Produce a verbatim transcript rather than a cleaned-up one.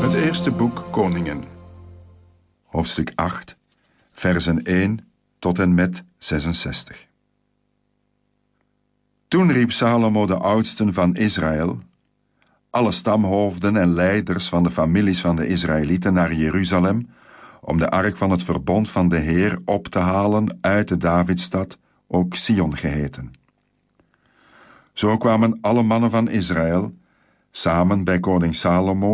Het eerste boek Koningen. Hoofdstuk acht, versen één tot en met zesenzestig. Toen riep Salomo de oudsten van Israël, alle stamhoofden en leiders van de families van de Israëlieten naar Jeruzalem, om de ark van het verbond van de Heer op te halen uit de Davidstad, ook Sion geheten. Zo kwamen alle mannen van Israël samen bij koning Salomo